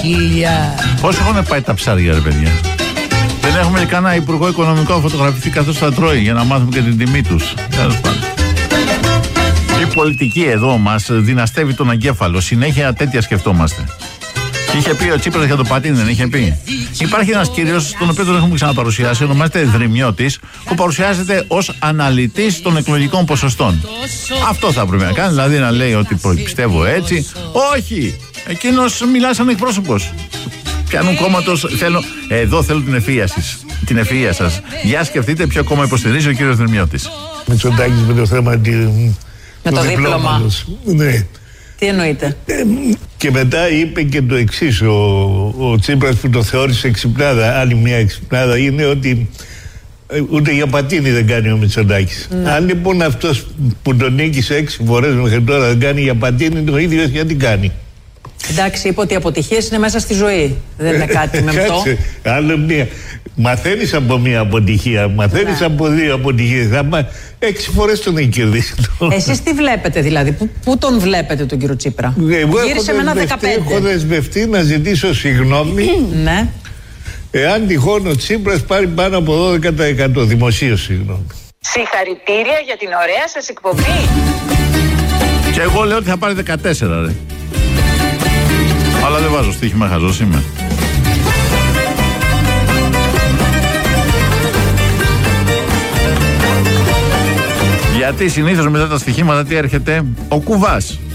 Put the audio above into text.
Πώς έχουν πάει τα ψάρια, ρε παιδιά? Δεν έχουμε κανένα υπουργό οικονομικό να φωτογραφηθεί καθώς θα τρώει για να μάθουμε και την τιμή τους. Τέλος πάντων. Η πολιτική εδώ μας δυναστεύει τον εγκέφαλο. Συνέχεια τέτοια σκεφτόμαστε. Είχε πει ο Τσίπρας για το πατίνι, δεν είχε πει? Υπάρχει ένας κύριος, τον οποίο τον έχουμε ξαναπαρουσιάσει, ονομάζεται Δρυμιώτης, που παρουσιάζεται ως αναλυτής των εκλογικών ποσοστών. Αυτό θα πρέπει να κάνει, δηλαδή να λέει ότι πιστεύω έτσι. Όχι! Εκείνος μιλάει σαν εκπρόσωπος. Πιάνουν κόμματος, εδώ θέλω την ευφυΐα σας. Για σκεφτείτε ποιο κόμμα υποστηρίζει ο κύριος Δρυμιώτης. Μητσοτάκης με το θέμα με το δίπλωμα. Ναι. Τι εννοείται? Και μετά είπε και το εξής ο Τσίπρας, που το θεώρησε εξυπνάδα. Άλλη μια εξυπνάδα είναι ότι ούτε για πατίνι δεν κάνει ο Μητσοτάκης. Αν λοιπόν αυτός που τον νίκησε 6 φορές μέχρι τώρα δεν κάνει για πατίνι, το ίδιο γιατί κάνει? Εντάξει, είπε ότι οι αποτυχίες είναι μέσα στη ζωή. Δεν είναι κάτι με αυτό. Άλλο μία. Μαθαίνεις από μία αποτυχία, μαθαίνεις από 2 αποτυχίες. 6 φορές τον έχει κερδίσει. Εσείς τι βλέπετε δηλαδή, πού τον βλέπετε τον κύριο Τσίπρα? Γύρισε με ένα 15. Έχω δεσμευτεί να ζητήσω συγγνώμη. Ναι. Εάν τυχόν ο Τσίπρας πάρει πάνω από 12% δημοσίως συγγνώμη. Συγχαρητήρια για την ωραία σας εκπομπή. Και εγώ λέω ότι θα πάρει 14, ρε. Αλλά δεν βάζω στοίχημα, χαζός είμαι. Γιατί συνήθως μετά τα στοιχήματα τι έρχεται? Ο κουβάς.